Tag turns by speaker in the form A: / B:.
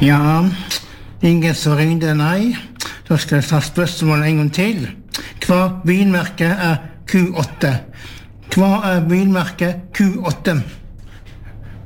A: Ja, ingen som ringde, nei. Da skal jeg ta spørsmålet en gang til. Hva bilmerke er Q8? Hva er bilmerke Q8?